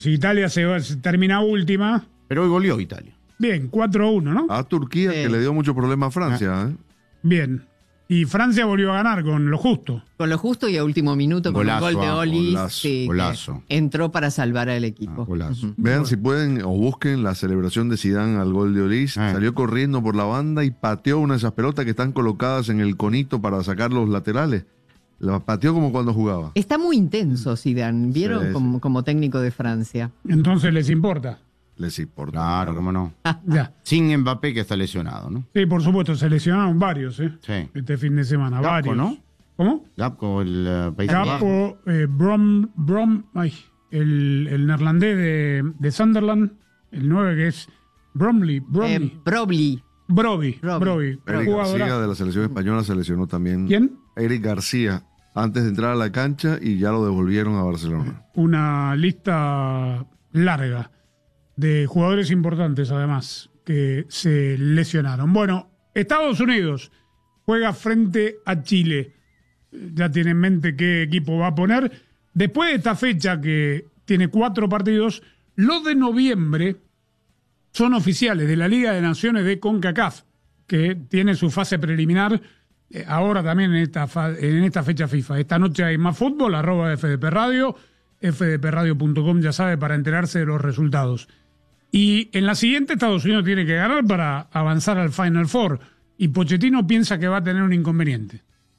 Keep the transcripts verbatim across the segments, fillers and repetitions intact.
Si Italia se, va, se termina última. Pero hoy goleó Italia. Bien, cuatro a uno, ¿no? A Turquía, Sí. que le dio mucho problema a Francia. ¿eh? Bien. Y Francia volvió a ganar con lo justo. Con lo justo y a último minuto con Golazo, un gol de ah, Ollis. golazo, sí, que golazo. entró para salvar al equipo. Ah, golazo. Ujú. Vean si pueden o busquen la celebración de Zidane al gol de Olís. Ah. Salió corriendo por la banda y pateó una de esas pelotas que están colocadas en el conito para sacar los laterales. La pateó como cuando jugaba. Está muy intenso Zidane, ¿vieron? Sí, sí. Como, como técnico de Francia. Entonces les importa. Les importa. Claro, cómo no. Ya. Sin Mbappé, que está lesionado, ¿no? Sí, por supuesto, se lesionaron varios, ¿eh? Sí. Este fin de semana, Gakpo, varios. ¿no? ¿Cómo? Gakpo, el uh, País Bajo. Gakpo, eh, Brom, Brom, ay, el, el neerlandés de, de Sunderland, el nueve que es Bromley, Bromley, Eh, Brobly. Broby, Broby. Broby, Eric García jugadorazo. de la selección española se lesionó también. ¿Quién? Eric García, antes de entrar a la cancha y ya lo devolvieron a Barcelona. Una lista larga de jugadores importantes, además, que se lesionaron. Bueno, Estados Unidos juega frente a Chile. Ya tiene en mente qué equipo va a poner. Después de esta fecha, que tiene cuatro partidos, los de noviembre son oficiales de la Liga de Naciones de CONCACAF, que tiene su fase preliminar eh, ahora también en esta, fa- en esta fecha FIFA. Esta noche hay más fútbol, arroba F D P Radio, F D P radio punto com, ya sabe, para enterarse de los resultados. Y en la siguiente Estados Unidos tiene que ganar para avanzar al Final Four. Y Pochettino piensa que va a tener un inconveniente.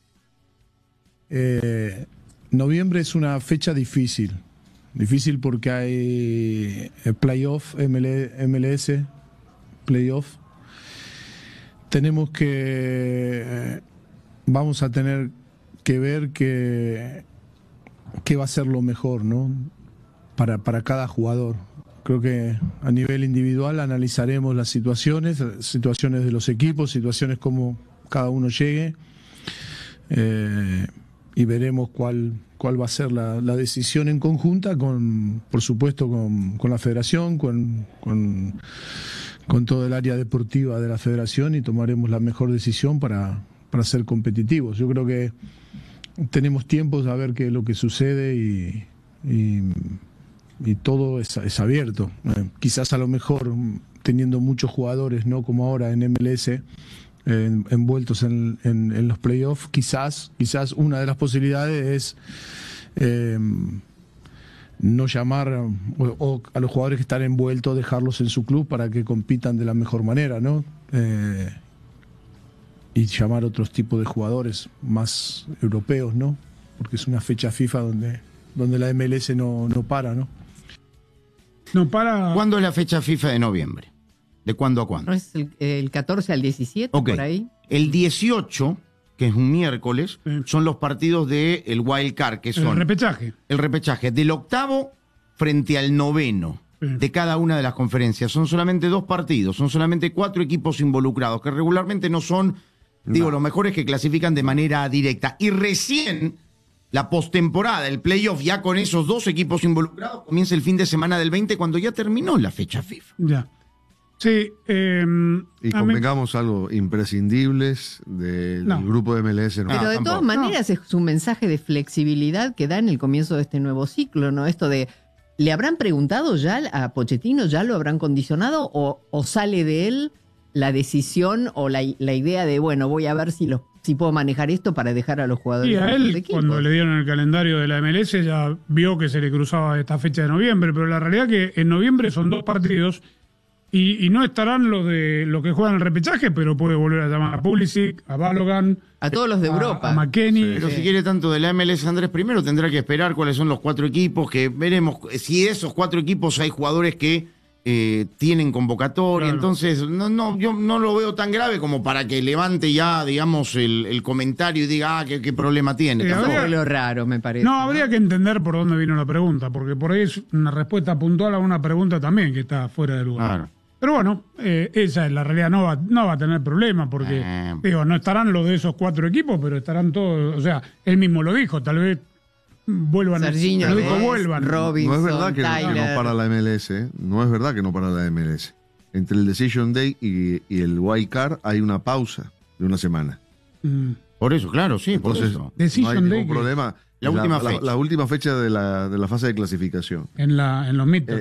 Eh, noviembre es una fecha difícil. Difícil porque hay eh, playoff, M L S, playoff. Tenemos que... eh, vamos a tener que ver que, qué va a ser lo mejor, ¿no? Para, para cada jugador. Creo que a nivel individual analizaremos las situaciones, situaciones de los equipos, situaciones como cada uno llegue. Eh, y veremos cuál, cuál va a ser la, la decisión en conjunta, con, por supuesto, con, con la federación, con, con, con todo el área deportiva de la federación, y tomaremos la mejor decisión para, para ser competitivos. Yo creo que tenemos tiempo a ver qué es lo que sucede y, y, y todo es, es abierto. Eh, quizás a lo mejor teniendo muchos jugadores, no como ahora en M L S, En, envueltos en, en, en los playoffs, quizás, quizás una de las posibilidades es eh, no llamar o, o a los jugadores que están envueltos, dejarlos en su club para que compitan de la mejor manera, ¿no? Eh, y llamar otros tipos de jugadores más europeos, ¿no? Porque es una fecha FIFA donde, donde la M L S no, no para, ¿no? No para. ¿Cuándo es la fecha FIFA de noviembre? ¿De cuándo a cuándo? ¿No es el, el catorce al diecisiete, Ok. por ahí? El dieciocho, que es un miércoles, Sí. son los partidos del el Wild Card, que el son repechaje. el repechaje del octavo frente al noveno Sí. de cada una de las conferencias. Son solamente dos partidos, son solamente cuatro equipos involucrados, que regularmente no son, digo, los mejores que clasifican de manera directa. Y recién la postemporada, el playoff, ya con esos dos equipos involucrados, comienza el fin de semana del veinte, cuando ya terminó la fecha FIFA. Ya. Sí. Eh, Y a mí- convengamos algo, imprescindibles del No. grupo de M L S. ¿no? Pero de tampoco. todas maneras es un mensaje de flexibilidad que da en el comienzo de este nuevo ciclo, ¿no? Esto de, ¿le habrán preguntado ya a Pochettino, ya lo habrán condicionado o, o sale de él la decisión o la, la idea de, bueno, voy a ver si, los, si puedo manejar esto para dejar a los jugadores Y de a los él, equipos? cuando le dieron el calendario de la M L S, ya vio que se le cruzaba esta fecha de noviembre, pero la realidad es que en noviembre son dos partidos y, y no estarán los de los que juegan el repechaje, pero puede volver a llamar a Pulisic, a Balogan, A todos los de a- Europa. a McKennie. Pero si quiere tanto de la M L S, Andrés, primero tendrá que esperar cuáles son los cuatro equipos, que veremos si de esos cuatro equipos hay jugadores que eh, tienen convocatoria. Claro. Entonces, no, no, yo no lo veo tan grave como para que levante ya, digamos, el, el comentario y diga, ah, qué, qué problema tiene. Eh, Tampoco. habría- Fue lo raro, me parece. No, habría que entender por dónde vino la pregunta, porque por ahí es una respuesta puntual a una pregunta también que está fuera de lugar. Claro. Pero bueno, eh, esa es la realidad, no va, no va a tener problema, porque Eh. digo, no estarán los de esos cuatro equipos, pero estarán todos, o sea, él mismo lo dijo, tal vez vuelvan, Serginho, lo dijo, Dest, vuelvan. Robinson, No es verdad que no, que Tyler. no para la M L S, ¿eh? No es verdad que no para la M L S. Entre el Decision Day y, y el Wild Card hay una pausa de una semana. Mm. Por eso, claro, sí, por Entonces, eso. no hay Decision ningún Day que- problema. La última la, fecha. La, última fecha de la, de la fase de clasificación. En, la, en los mitos.